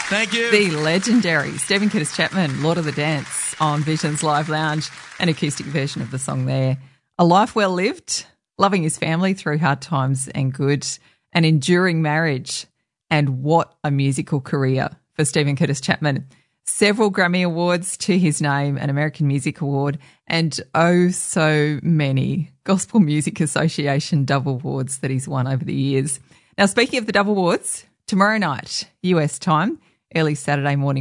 Thank you. The legendary Stephen Curtis Chapman, Lord of the Dance on Visions Live Lounge, an acoustic version of the song there. A life well lived, loving his family through hard times and good, an enduring marriage, and what a musical career for Stephen Curtis Chapman. Several Grammy Awards to his name, an American Music Award, and oh so many Gospel Music Association Dove Awards that he's won over the years. Now, speaking of the Dove Awards, tomorrow night, US time, early Saturday morning,